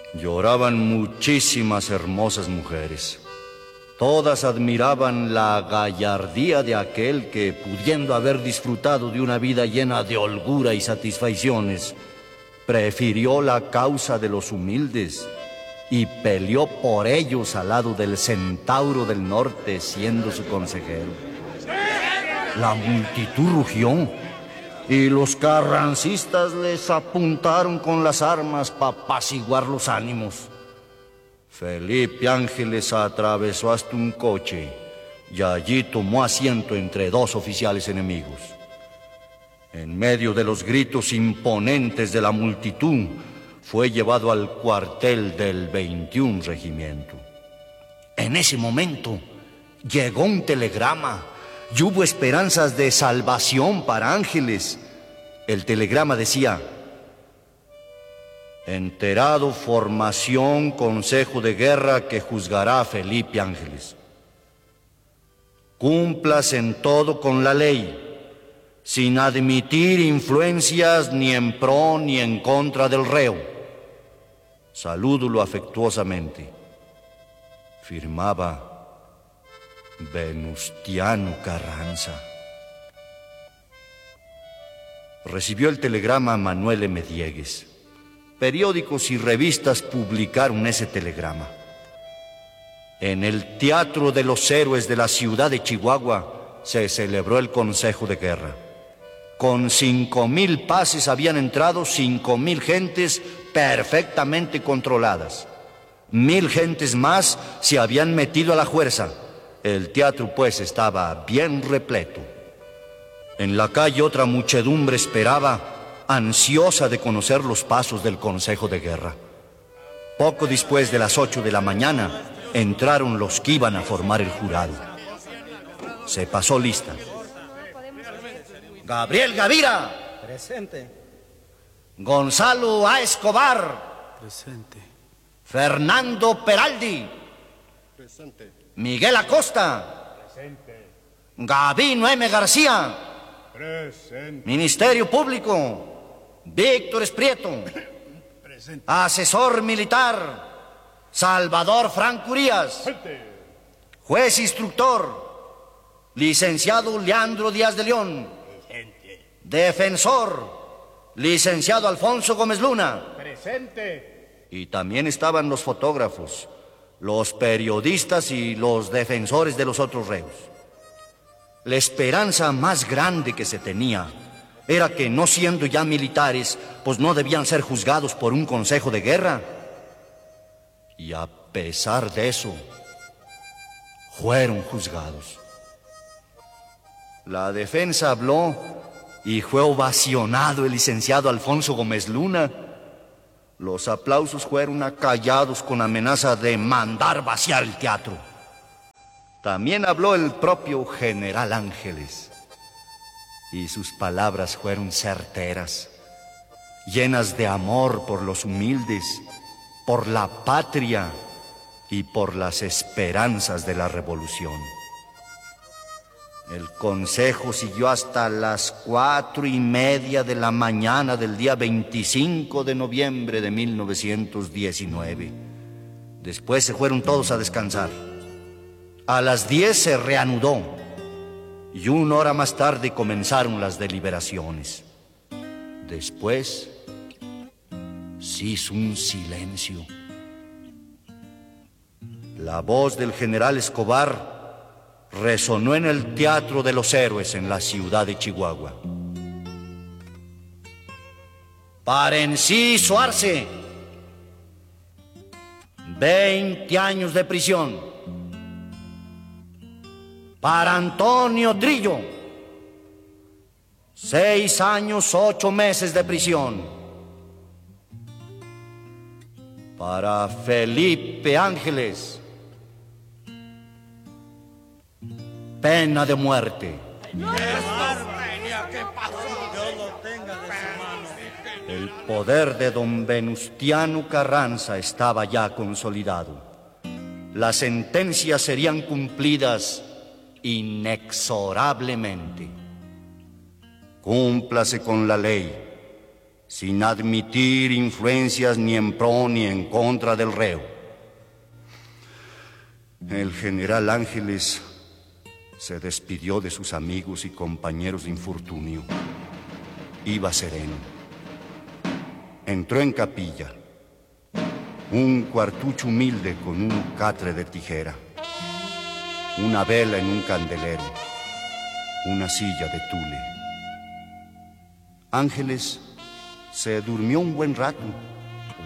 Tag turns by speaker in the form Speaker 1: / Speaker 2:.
Speaker 1: Lloraban muchísimas hermosas mujeres. Todas admiraban la gallardía de aquel que, pudiendo haber disfrutado de una vida llena de holgura y satisfacciones, prefirió la causa de los humildes y peleó por ellos al lado del Centauro del Norte, siendo su consejero. La multitud rugió y los carrancistas les apuntaron con las armas para apaciguar los ánimos. Felipe Ángeles atravesó hasta un coche y allí tomó asiento entre dos oficiales enemigos. En medio de los gritos imponentes de la multitud, fue llevado al cuartel del 21 Regimiento. En ese momento llegó un telegrama y hubo esperanzas de salvación para Ángeles. El telegrama decía: enterado formación Consejo de Guerra que juzgará a Felipe Ángeles. Cumplas en todo con la ley, sin admitir influencias ni en pro ni en contra del reo. Salúdolo afectuosamente. Firmaba Venustiano Carranza. Recibió el telegrama Manuel M. Diegues. Periódicos y revistas publicaron ese telegrama. En el Teatro de los Héroes de la ciudad de Chihuahua se celebró el Consejo de Guerra. Con 5,000 pases habían entrado 5,000 gentes perfectamente controladas. 1,000 gentes más se habían metido a la fuerza. El teatro, pues, estaba bien repleto. En la calle otra muchedumbre esperaba, ansiosa de conocer los pasos del Consejo de Guerra. Poco después de las 8 de la mañana, entraron los que iban a formar el jurado. Se pasó lista. Gabriel Gavira.
Speaker 2: Presente.
Speaker 1: Gonzalo A. Escobar.
Speaker 2: Presente.
Speaker 1: Fernando Peraldi.
Speaker 3: Presente.
Speaker 1: Miguel Acosta.
Speaker 3: Presente.
Speaker 1: Gabino M. García.
Speaker 3: Presente.
Speaker 1: Ministerio Público. Víctor Esprieto.
Speaker 3: Presente.
Speaker 1: Asesor militar, Salvador Franco Urias.
Speaker 3: Presente.
Speaker 1: Juez instructor, licenciado Leandro Díaz de León.
Speaker 3: Presente.
Speaker 1: Defensor, licenciado Alfonso Gómez Luna.
Speaker 3: Presente.
Speaker 1: Y también estaban los fotógrafos, los periodistas y los defensores de los otros reos. La esperanza más grande que se tenía era que, no siendo ya militares, pues no debían ser juzgados por un consejo de guerra. Y a pesar de eso, fueron juzgados. La defensa habló y fue ovacionado el licenciado Alfonso Gómez Luna. Los aplausos fueron acallados con amenaza de mandar vaciar el teatro. También habló el propio general Ángeles. Y sus palabras fueron certeras, llenas de amor por los humildes, por la patria y por las esperanzas de la revolución. El consejo siguió hasta las 4:30 de la mañana del día 25 de noviembre de 1919. Después se fueron todos a descansar. A las 10 se reanudó. Y 1 hora más tarde comenzaron las deliberaciones. Después se hizo un silencio. La voz del general Escobar resonó en el Teatro de los Héroes en la ciudad de Chihuahua. Para Enciso Arce, 20 años de prisión. Para Antonio Trillo, 6 años, 8 meses de prisión. Para Felipe Ángeles, pena de muerte. El poder de don Venustiano Carranza estaba ya consolidado. Las sentencias serían cumplidas inexorablemente. Cúmplase con la ley, sin admitir influencias ni en pro ni en contra del reo. El general Ángeles se despidió de sus amigos y compañeros de infortunio. Iba sereno. Entró en capilla. Un cuartucho humilde con un catre de tijera, una vela en un candelero, una silla de tule. Ángeles se durmió un buen rato